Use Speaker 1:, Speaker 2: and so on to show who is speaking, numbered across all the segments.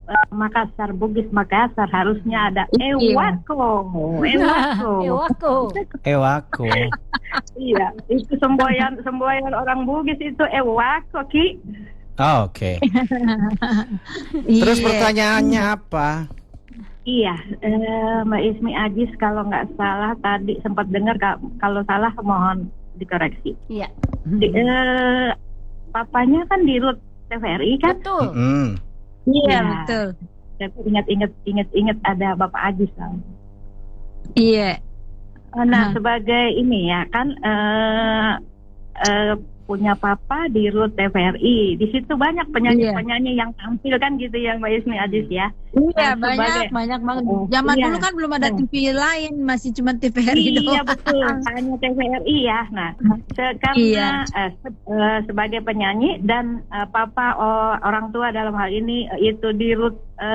Speaker 1: Makassar, Bugis Makassar harusnya ada ewako.
Speaker 2: Ewako.
Speaker 1: Iya, itu semboyan orang Bugis itu ewako, Ki.
Speaker 2: Oh, oke. Terus pertanyaannya apa?
Speaker 1: Iya, Mbak Ismi Ajis kalau nggak salah tadi sempat dengar, kalau salah mohon dikoreksi.
Speaker 3: Iya.
Speaker 1: Papanya kan di RUT TVRI kan?
Speaker 3: Betul.
Speaker 4: Iya,
Speaker 1: Ya.
Speaker 4: betul.
Speaker 1: Saya ingat ada Bapak Ajis lah.
Speaker 4: Iya.
Speaker 1: Nah, sebagai ini ya kan punya papa di RUT TVRI. Di situ banyak penyanyi-penyanyi yang tampil kan gitu ya Mbak Ismi Ajis ya.
Speaker 4: Iya,
Speaker 1: Nah,
Speaker 4: banyak banget. Zaman dulu kan belum ada TV lain, masih cuma TVRI doang.
Speaker 1: Iya betul, hanya TVRI ya. Nah, karena sebagai penyanyi dan papa orang tua dalam hal ini itu di RUT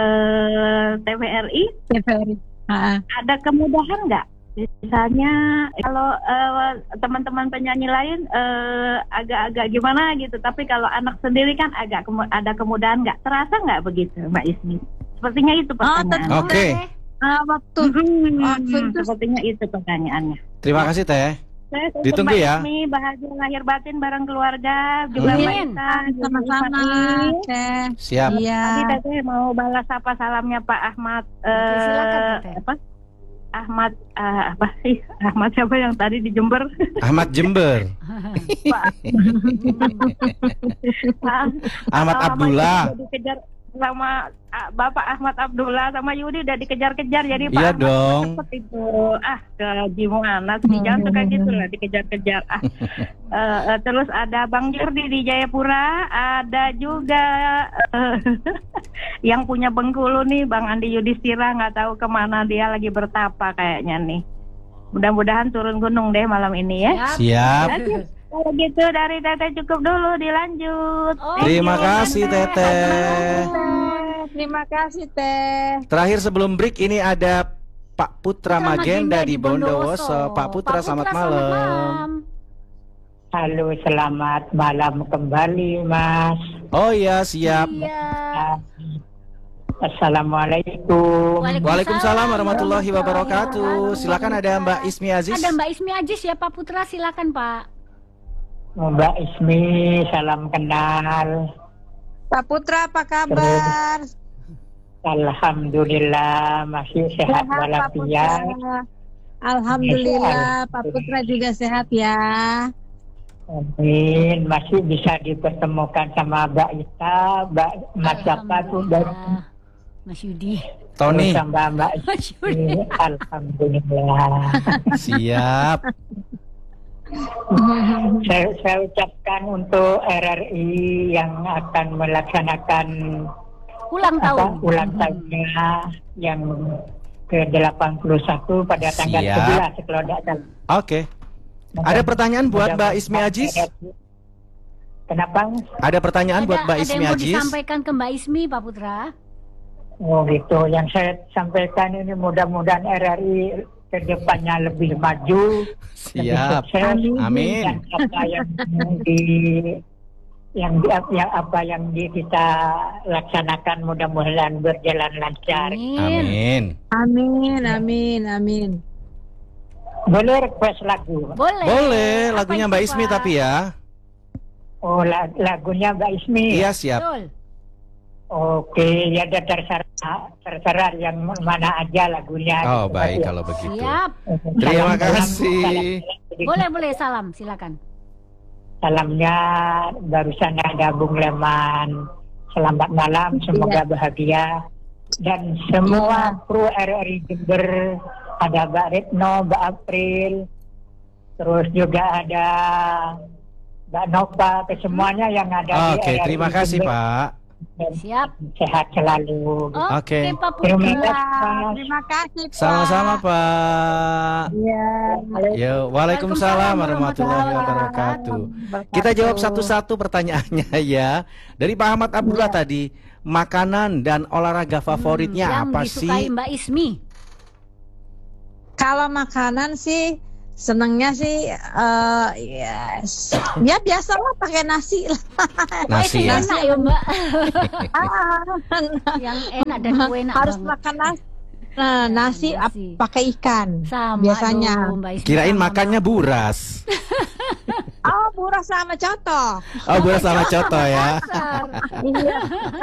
Speaker 1: TVRI. Ada kemudahan nggak? Misalnya kalau teman-teman penyanyi lain agak-agak gimana gitu, tapi kalau anak sendiri kan agak ada kemudahan nggak? Terasa nggak begitu Mbak Ismi? Sepertinya itu pertanyaan.
Speaker 2: Oke.
Speaker 4: Waktu itu
Speaker 1: Sepertinya itu pertanyaannya.
Speaker 2: Terima kasih Teh.
Speaker 1: Saya
Speaker 2: Ditunggu ya.
Speaker 1: Ismi bahagia lahir batin bareng keluarga juga Mbak Isa.
Speaker 4: sama-sama, Teh.
Speaker 2: Siap.
Speaker 4: Iya.
Speaker 1: Tadi Teteh mau balas apa salamnya Pak Ahmad
Speaker 3: Silakan, Teteh.
Speaker 1: Ahmad Ahmad siapa yang tadi di Jember?
Speaker 2: Ahmad Jember. Ahmad Abdullah.
Speaker 1: Dikejar sama Bapak Ahmad Abdullah sama Yudi udah dikejar-kejar jadi
Speaker 2: Iya
Speaker 1: Pak
Speaker 2: dong.
Speaker 1: Ahmad cepet itu ke gimana sih jangan suka gitu lah dikejar-kejar. Terus ada Bang Jordi di Jayapura, ada juga yang punya Bengkulu nih Bang Andi Yudhistira, nggak tahu kemana dia lagi bertapa kayaknya nih. Mudah-mudahan turun gunung deh malam ini ya.
Speaker 2: Siap.
Speaker 1: Kalau gitu dari Teteh cukup dulu, dilanjut.
Speaker 2: Terima kasih Teteh.
Speaker 4: Terima kasih, Teh.
Speaker 2: Terakhir sebelum break ini ada Pak Putra Magenda di Bondowoso. Pak Putra, selamat malam.
Speaker 5: Halo, selamat malam kembali, Mas.
Speaker 2: Oh iya, siap.
Speaker 3: Iya.
Speaker 5: Assalamualaikum.
Speaker 2: Waalaikumsalam warahmatullahi wabarakatuh. Silakan ada Mbak Ismi Aziz.
Speaker 3: Ada Mbak Ismi Aziz ya Pak Putra, silakan Pak.
Speaker 5: Mbak Ismi, salam kenal.
Speaker 4: Pak Putra, apa kabar?
Speaker 5: Alhamdulillah masih sehat walafiat.
Speaker 4: Alhamdulillah, Pak Putra juga sehat ya.
Speaker 5: Amin. Masih bisa dipertemukan sama Mbak Ita, Mas siapa tuh,
Speaker 3: Mas Yudi.
Speaker 2: Tony.
Speaker 5: Sama Mbak Ismi. Alhamdulillah.
Speaker 2: Siap.
Speaker 5: Saya ucapkan untuk RRI yang akan melaksanakan
Speaker 3: Ulang
Speaker 5: tahunnya yang ke-81 pada tanggal 11 kalau tidak salah.
Speaker 2: Oke. Ada pertanyaan buat Mbak Ismi Aziz?
Speaker 5: Kenapa?
Speaker 2: Ada pertanyaan buat Mbak Ismi
Speaker 3: Ada yang mau
Speaker 2: Aziz?
Speaker 3: disampaikan ke Mbak Ismi, Pak Putra?
Speaker 5: Oh gitu. Yang saya sampaikan ini mudah-mudahan RRI kedepannya lebih maju,
Speaker 2: Siap.
Speaker 5: lebih sukses.
Speaker 2: Amin.
Speaker 5: Dan apa yang kita laksanakan mudah-mudahan berjalan lancar.
Speaker 2: Amin.
Speaker 4: Amin.
Speaker 5: Boleh request lagu?
Speaker 2: Boleh, lagunya Mbak Ismi tapi ya.
Speaker 5: Oh, lagunya Mbak Ismi.
Speaker 2: Iya, siap.
Speaker 3: Betul.
Speaker 5: Oke, ya terserah yang mana aja lagunya.
Speaker 2: Oh,
Speaker 5: gitu,
Speaker 2: baik
Speaker 5: ya.
Speaker 2: kalau begitu.
Speaker 3: Siap.
Speaker 2: Terima kasih.
Speaker 3: Boleh, salam, silakan.
Speaker 5: Salamnya barusan ada Bung Leman. Selamat malam, semoga bahagia. Dan semua kru RRI Jember, ada Mbak Retno, Mbak April, terus juga ada Mbak Nova, kesemuanya yang ada di
Speaker 2: Oke,
Speaker 5: RRI
Speaker 2: terima kasih
Speaker 5: Jember.
Speaker 2: Pak.
Speaker 3: Siap.
Speaker 5: Sehat selalu.
Speaker 2: Oke.
Speaker 3: Pak Putra.
Speaker 4: Terima kasih, Pak.
Speaker 2: Sama-sama Pak.
Speaker 4: Iya.
Speaker 2: Yo, waalaikumsalam warahmatullahi wabarakatuh. Kita jawab satu-satu pertanyaannya ya. Dari Pak Ahmad Abdullah tadi, makanan dan olahraga favoritnya
Speaker 3: yang
Speaker 2: apa
Speaker 3: disukai
Speaker 2: sih?
Speaker 3: Mbak Ismi?
Speaker 4: Kalau makanan sih Senangnya sih ya biasalah pakai nasi lah.
Speaker 2: Nasi ya.
Speaker 3: Enak ya Mbak. Yang enak dan enak
Speaker 4: Harus
Speaker 3: banget.
Speaker 4: makan nasi. Nah, nasi
Speaker 3: nasi.
Speaker 4: pakai ikan
Speaker 3: Sama
Speaker 4: biasanya.
Speaker 3: dong, Mbak Ismi,
Speaker 2: Kirain
Speaker 3: sama,
Speaker 2: makannya buras.
Speaker 4: Oh, buras sama coto.
Speaker 2: Oh, buras sama coto ya.
Speaker 4: Iya.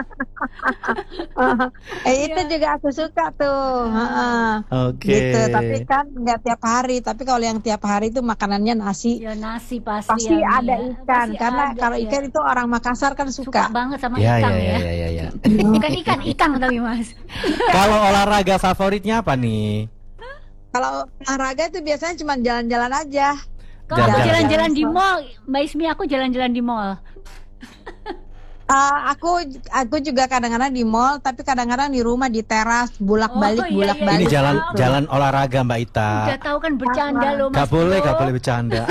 Speaker 4: Itu juga aku suka tuh.
Speaker 2: Oke.
Speaker 4: Gitu, tapi kan nggak tiap hari. Tapi kalau yang tiap hari itu makanannya nasi.
Speaker 3: Ya nasi pasti
Speaker 4: Pasti
Speaker 3: ya, Mi,
Speaker 4: ada
Speaker 3: ya.
Speaker 4: ikan,
Speaker 3: Pasti
Speaker 4: karena
Speaker 3: ada,
Speaker 4: kalau
Speaker 3: ya.
Speaker 4: ikan itu orang Makassar kan
Speaker 3: Suka
Speaker 4: suka.
Speaker 3: banget sama
Speaker 2: Ya,
Speaker 3: ikan
Speaker 2: ya,
Speaker 3: ya.
Speaker 2: ya, ya, ya.
Speaker 3: Bukan ikan tapi Mas.
Speaker 2: Kalau olahraga favoritnya apa nih?
Speaker 4: Kalau olahraga itu biasanya cuma jalan-jalan aja.
Speaker 3: Kalau aku
Speaker 2: Jalan-jalan.
Speaker 3: jalan-jalan di mall, Mbak Ismi, aku jalan-jalan di mall.
Speaker 4: Aku juga kadang-kadang di mall, tapi kadang-kadang di rumah di teras
Speaker 3: Oh,
Speaker 4: bolak-balik
Speaker 3: iya,
Speaker 4: bolak-balik.
Speaker 2: Ini jalan
Speaker 3: tahu.
Speaker 2: jalan olahraga Mbak Ita.
Speaker 3: Udah tahu kan bercanda loh Mas.
Speaker 2: Gak boleh
Speaker 3: Bro.
Speaker 2: bercanda.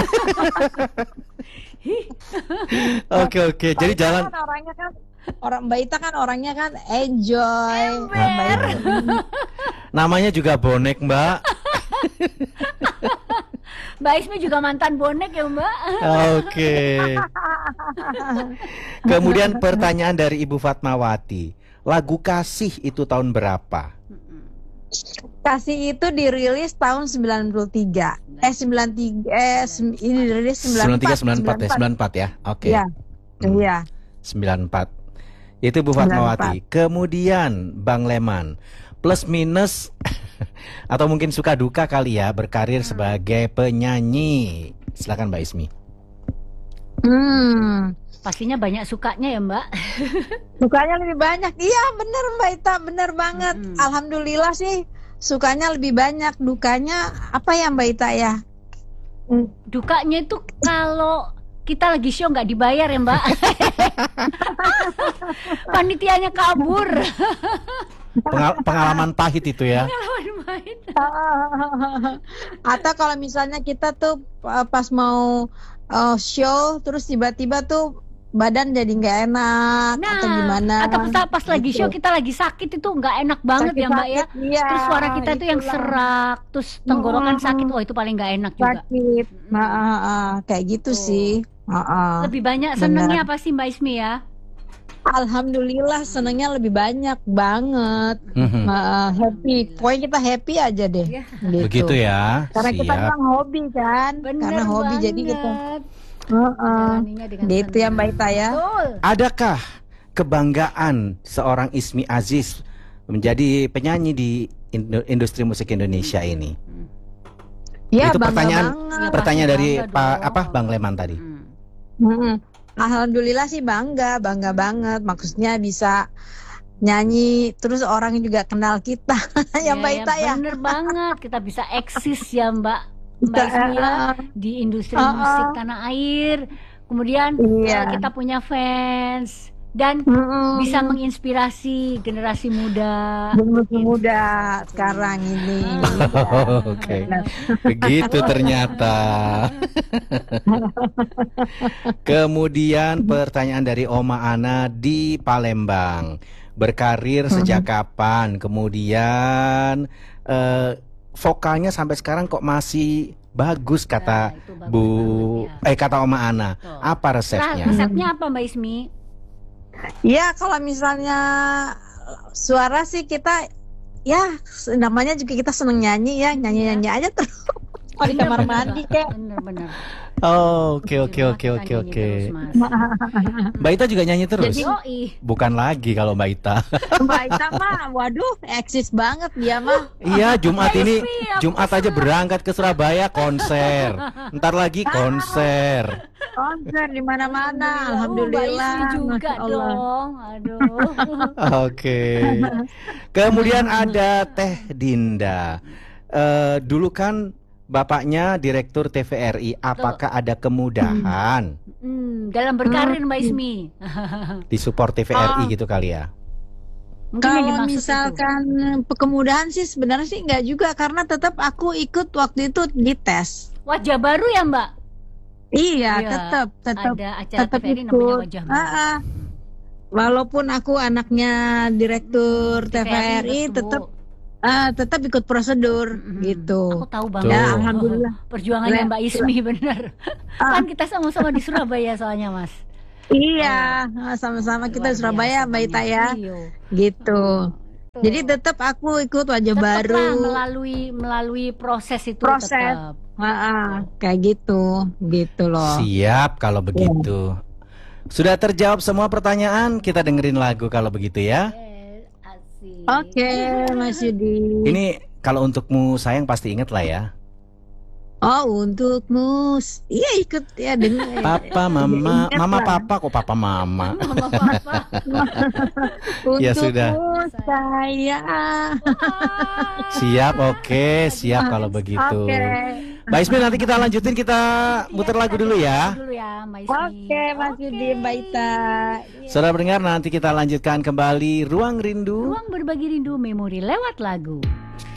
Speaker 2: Oke. Jadi jalan.
Speaker 4: Kan orangnya kan Mbak Ita kan orangnya kan enjoy. Mbak Ita.
Speaker 2: Namanya juga bonek Mbak.
Speaker 3: Mbak Ismi juga mantan bonek ya Mbak.
Speaker 2: Oke. Kemudian pertanyaan dari Ibu Fatmawati. Lagu Kasih itu tahun berapa?
Speaker 4: Kasih itu dirilis tahun 93. 93 ini dirilis
Speaker 2: 93 94 ya. Oke.
Speaker 4: Iya. Iya.
Speaker 2: 94. Itu Bu Fatmawati. Kemudian Bang Leman, plus minus atau mungkin suka duka kali ya berkarir sebagai penyanyi. Silakan Mbak Ismi.
Speaker 3: Pastinya banyak sukanya ya Mbak.
Speaker 4: Sukanya lebih banyak. Iya, bener Mbak Ita, bener banget. Alhamdulillah sih sukanya lebih banyak. Dukanya apa ya Mbak Ita ya?
Speaker 3: Dukanya itu kalau kita lagi show nggak dibayar ya Mbak. Panitianya kabur.
Speaker 2: Pengalaman pahit itu ya.
Speaker 4: Atau kalau misalnya kita tuh pas mau show terus tiba-tiba tuh badan jadi nggak enak atau gimana?
Speaker 3: Atau pas lagi show kita lagi sakit itu nggak enak banget ya Mbak ya.
Speaker 4: Iya,
Speaker 3: Terus suara kita tuh yang
Speaker 4: itulah.
Speaker 3: serak, terus tenggorokan sakit, wah itu paling nggak enak juga.
Speaker 4: Sakit. Kayak gitu sih.
Speaker 3: Lebih banyak
Speaker 4: Benar.
Speaker 3: senengnya apa sih Mbak Ismi ya?
Speaker 4: Alhamdulillah senengnya lebih banyak banget. Happy, pokoknya kita happy aja deh.
Speaker 3: Ya.
Speaker 4: Gitu.
Speaker 2: Begitu ya.
Speaker 4: Karena kita
Speaker 2: Siap.
Speaker 4: memang hobi kan.
Speaker 3: Bener
Speaker 4: Karena hobi
Speaker 3: banget.
Speaker 4: jadi kita.
Speaker 3: Jalaninya dengan
Speaker 4: Gitu ya
Speaker 3: senang.
Speaker 4: Mbak Ita ya.
Speaker 3: Betul.
Speaker 2: Adakah kebanggaan seorang Ismi Aziz menjadi penyanyi di industri musik Indonesia ini?
Speaker 4: Ya,
Speaker 2: Itu
Speaker 4: bangga
Speaker 2: pertanyaan
Speaker 4: banget.
Speaker 2: pertanyaan
Speaker 3: pasti
Speaker 2: dari
Speaker 3: bangga dong.
Speaker 2: Bang Leman tadi.
Speaker 4: Alhamdulillah sih bangga banget. Maksudnya bisa nyanyi terus orang juga kenal kita. Ya Mbak Ita ya.
Speaker 3: Bener banget, kita bisa eksis ya Mbak Ismi ya di industri musik tanah air. Kemudian
Speaker 4: Iya.
Speaker 3: kita punya fans dan bisa menginspirasi generasi muda.
Speaker 4: Generasi muda sekarang ini.
Speaker 2: Oke. Begitu ternyata. Kemudian pertanyaan dari Oma Ana di Palembang. Berkarir sejak kapan? Kemudian vokalnya sampai sekarang kok masih bagus kata
Speaker 3: Itu bagus banget, ya.
Speaker 2: kata Oma Ana.
Speaker 3: Betul.
Speaker 2: Apa resepnya?
Speaker 3: Resepnya apa Mbak Ismi?
Speaker 4: Ya kalau misalnya suara sih kita ya namanya juga kita seneng nyanyi ya, nyanyi-nyanyi aja terus. Oh, di kamar mandi kayak.
Speaker 3: Bener.
Speaker 2: Oh, oke. Mbak Ita juga nyanyi terus?
Speaker 3: Yoi.
Speaker 2: Bukan lagi kalau Mbak Ita.
Speaker 4: Mbak Ita mah waduh eksis banget dia mah.
Speaker 2: Iya, Jumat ini
Speaker 3: Ismi,
Speaker 2: Jumat aja berangkat ke Surabaya konser. Ntar lagi konser.
Speaker 4: Konser di mana-mana.
Speaker 3: Mbak
Speaker 4: Alhamdulillah.
Speaker 3: Ismi juga
Speaker 4: Masya Allah.
Speaker 3: dong. Aduh.
Speaker 2: Oke. Kemudian ada Teh Dinda. Dulu kan bapaknya direktur TVRI. Apakah ada kemudahan
Speaker 3: Dalam berkarir Mbak Ismi.
Speaker 2: di support TVRI gitu kali ya?
Speaker 3: Mungkin yang
Speaker 4: Kalau
Speaker 3: dimaksud
Speaker 4: misalkan kemudahan sih sebenarnya sih enggak juga karena tetap aku ikut waktu itu di tes.
Speaker 3: itu. Wajah baru ya Mbak?
Speaker 4: Iya,
Speaker 3: Iya,
Speaker 4: tetap
Speaker 3: Ada acara
Speaker 4: tetap
Speaker 3: TVRI namanya
Speaker 4: ikut.
Speaker 3: Wajah Baru.
Speaker 4: Walaupun aku anaknya direktur TVRI,
Speaker 3: betul.
Speaker 4: tetap tetap ikut prosedur gitu.
Speaker 3: Aku tahu banget.
Speaker 4: Ya, alhamdulillah.
Speaker 3: Perjuangannya Mbak Ismi benar. Kan kita sama-sama di Surabaya soalnya, Mas.
Speaker 4: Iya, sama-sama kita
Speaker 3: Luar
Speaker 4: di Surabaya,
Speaker 3: biasa
Speaker 4: Mbak Ita ya.
Speaker 3: Iya.
Speaker 4: Gitu.
Speaker 3: Tuh.
Speaker 4: Jadi tetap aku ikut wajah
Speaker 3: Tetaplah
Speaker 4: baru.
Speaker 3: melalui proses itu
Speaker 4: Proses.
Speaker 3: tetap.
Speaker 4: Kayak gitu loh.
Speaker 2: Siap kalau begitu. Sudah terjawab semua pertanyaan, kita dengerin lagu kalau begitu ya.
Speaker 3: Asik.
Speaker 4: Oke, Mas Yudi.
Speaker 2: Ini kalau untukmu sayang pasti inget lah ya.
Speaker 4: Oh, untukmu. Iya, ikut ya dengar.
Speaker 2: Papa, mama,
Speaker 4: Ingat
Speaker 2: mama,
Speaker 4: lah.
Speaker 2: papa, kok papa, mama.
Speaker 3: Mama-papa.
Speaker 2: Ya sudah.
Speaker 4: Untukmu saya.
Speaker 2: Siap, oke, siap kalau begitu.
Speaker 4: Oke.
Speaker 2: Mbak Ismi, nanti kita lanjutin, kita muter lagu dulu ya.
Speaker 3: Dulu ya, Mbak Ismi.
Speaker 4: Oke, Mas Yudi, Mbak Ita.
Speaker 2: Saudara pendengar, nanti kita lanjutkan kembali Ruang Rindu.
Speaker 3: Ruang berbagi rindu memori lewat lagu.